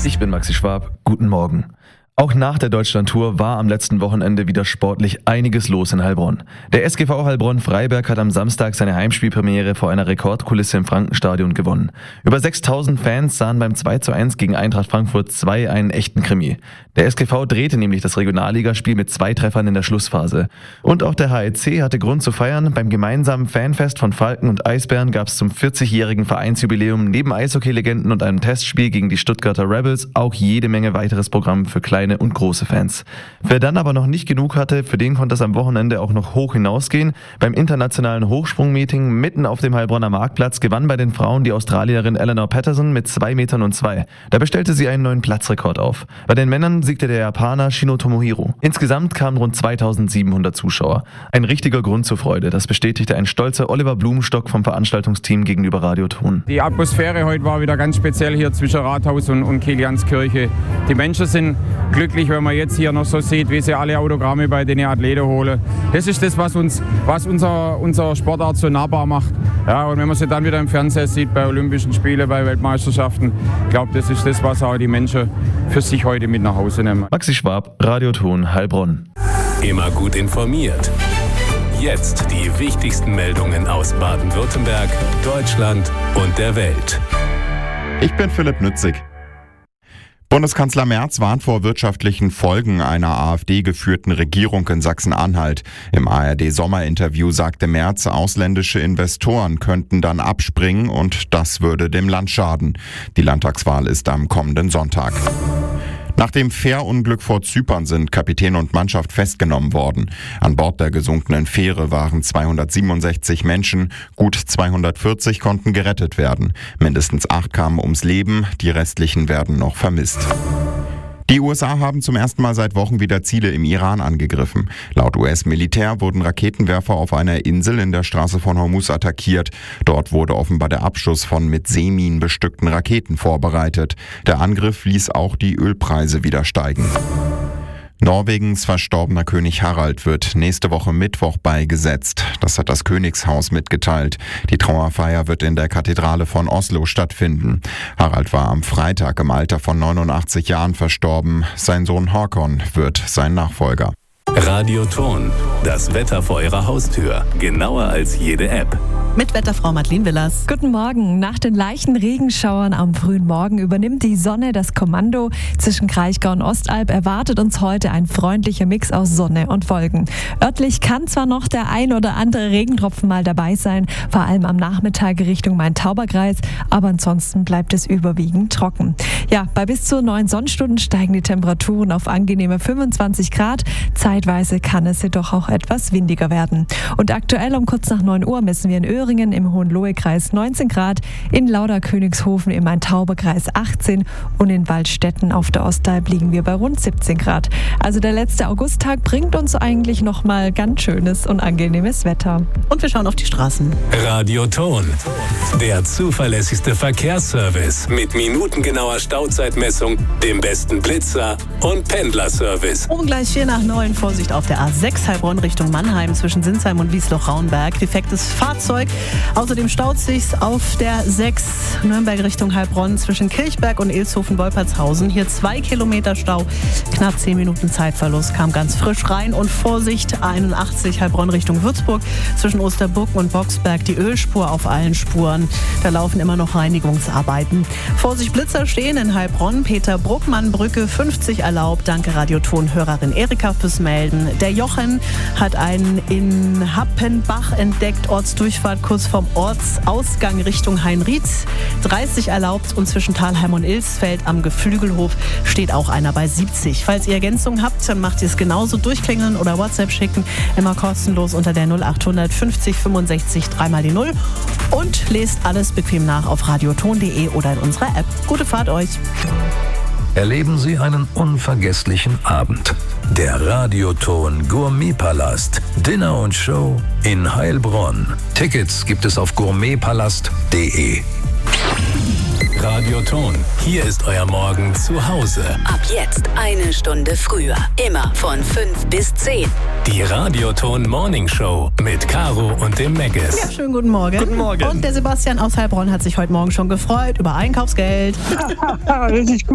Ich bin Maxi Schwab. Guten Morgen. Auch nach der Deutschlandtour war am letzten Wochenende wieder sportlich einiges los in Heilbronn. Der SGV Heilbronn-Freiberg hat am Samstag seine Heimspielpremiere vor einer Rekordkulisse im Frankenstadion gewonnen. Über 6.000 Fans sahen beim 2:1 gegen Eintracht Frankfurt 2 einen echten Krimi. Der SGV drehte nämlich das Regionalligaspiel mit 2 Treffern in der Schlussphase. Und auch der HEC hatte Grund zu feiern. Beim gemeinsamen Fanfest von Falken und Eisbären gab es zum 40-jährigen Vereinsjubiläum neben Eishockey-Legenden und einem Testspiel gegen die Stuttgarter Rebels auch jede Menge weiteres Programm für kleine und große Fans. Wer dann aber noch nicht genug hatte, für den konnte es am Wochenende auch noch hoch hinausgehen. Beim internationalen Hochsprungmeeting mitten auf dem Heilbronner Marktplatz gewann bei den Frauen die Australierin Eleanor Patterson mit 2,02 Metern. Da bestellte sie einen neuen Platzrekord auf. Bei den Männern siegte der Japaner Shino Tomohiro. Insgesamt kamen rund 2.700 Zuschauer. Ein richtiger Grund zur Freude, das bestätigte ein stolzer Oliver Blumenstock vom Veranstaltungsteam gegenüber Radio Thon. Die Atmosphäre heute war wieder ganz speziell hier zwischen Rathaus und Kilianskirche. Die Menschen sind glücklich, wenn man jetzt hier noch so sieht, wie sie alle Autogramme bei den Athleten holen. Das ist das, was unser Sportart so nahbar macht. Ja, und wenn man sie dann wieder im Fernsehen sieht, bei Olympischen Spielen, bei Weltmeisterschaften, ich glaube, das ist das, was auch die Menschen für sich heute mit nach Hause nehmen. Maxi Schwab, Radio Thon, Heilbronn. Immer gut informiert. Jetzt die wichtigsten Meldungen aus Baden-Württemberg, Deutschland und der Welt. Ich bin Philipp Nützig. Bundeskanzler Merz warnt vor wirtschaftlichen Folgen einer AfD-geführten Regierung in Sachsen-Anhalt. Im ARD-Sommerinterview sagte Merz, ausländische Investoren könnten dann abspringen und das würde dem Land schaden. Die Landtagswahl ist am kommenden Sonntag. Nach dem Fährunglück vor Zypern sind Kapitän und Mannschaft festgenommen worden. An Bord der gesunkenen Fähre waren 267 Menschen, gut 240 konnten gerettet werden. Mindestens 8 kamen ums Leben, die restlichen werden noch vermisst. Die USA haben zum ersten Mal seit Wochen wieder Ziele im Iran angegriffen. Laut US-Militär wurden Raketenwerfer auf einer Insel in der Straße von Hormuz attackiert. Dort wurde offenbar der Abschuss von mit Seeminen bestückten Raketen vorbereitet. Der Angriff ließ auch die Ölpreise wieder steigen. Norwegens verstorbener König Harald wird nächste Woche Mittwoch beigesetzt. Das hat das Königshaus mitgeteilt. Die Trauerfeier wird in der Kathedrale von Oslo stattfinden. Harald war am Freitag im Alter von 89 Jahren verstorben. Sein Sohn Håkon wird sein Nachfolger. Radio Thon, das Wetter vor Ihrer Haustür. Genauer als jede App. Mit Wetterfrau Madeleine Willers. Guten Morgen. Nach den leichten Regenschauern am frühen Morgen übernimmt die Sonne das Kommando. Zwischen Kraichgau und Ostalb erwartet uns heute ein freundlicher Mix aus Sonne und Wolken. Örtlich kann zwar noch der ein oder andere Regentropfen mal dabei sein, vor allem am Nachmittag Richtung Main-Tauber-Kreis, aber ansonsten bleibt es überwiegend trocken. Ja, bei bis zu 9 Sonnenstunden steigen die Temperaturen auf angenehme 25 Grad. Zeitweise kann es jedoch auch etwas windiger werden. Und aktuell um kurz nach 9 Uhr messen wir in Öhringen im Hohenlohe-Kreis 19 Grad, in Lauderkönigshofen im Main-Tauber-Kreis 18 und in Waldstätten auf der Ostalb liegen wir bei rund 17 Grad. Also der letzte Augusttag bringt uns eigentlich nochmal ganz schönes und angenehmes Wetter. Und wir schauen auf die Straßen. Radio Thon, der zuverlässigste Verkehrsservice mit minutengenauer Stauzeitmessung, dem besten Blitzer und Pendlerservice. Um gleich 8:45 Vorsicht auf der A6 Heilbronn Richtung Mannheim zwischen Sinsheim und Wiesloch-Rauenberg. Defektes Fahrzeug. Außerdem staut sich's auf der 6 Nürnberg Richtung Heilbronn zwischen Kirchberg und Ilshofen-Wolpertshausen. Hier 2 Kilometer Stau, knapp 10 Minuten Zeitverlust, kam ganz frisch rein. Und Vorsicht, 81 Heilbronn Richtung Würzburg zwischen Osterburg und Boxberg. Die Ölspur auf allen Spuren. Da laufen immer noch Reinigungsarbeiten. Vorsicht, Blitzer stehen in Heilbronn. Peter Bruckmann, Brücke 50 erlaubt. Danke Radioton-Hörerin Erika fürs Melden. Der Jochen hat einen in Happenbach entdeckt, Ortsdurchfahrt kurz vom Ortsausgang Richtung Heinried. 30 erlaubt und zwischen Thalheim und Ilsfeld am Geflügelhof steht auch einer bei 70. Falls ihr Ergänzungen habt, dann macht ihr es genauso. Durchklingeln oder WhatsApp schicken. Immer kostenlos unter der 0800 50 65 3 die 0. Und lest alles bequem nach auf radioton.de oder in unserer App. Gute Fahrt euch. Erleben Sie einen unvergesslichen Abend. Der Radio-Thon Gourmetpalast. Dinner und Show in Heilbronn. Tickets gibt es auf gourmetpalast.de. Radio Thon, hier ist euer Morgen zu Hause. Ab jetzt 1 Stunde früher. Immer von 5 bis 10. Die Radio Thon Morning Show mit Caro und dem Meggis. Ja, schönen guten Morgen. Guten Morgen. Und der Sebastian aus Heilbronn hat sich heute Morgen schon gefreut über Einkaufsgeld. Richtig gut.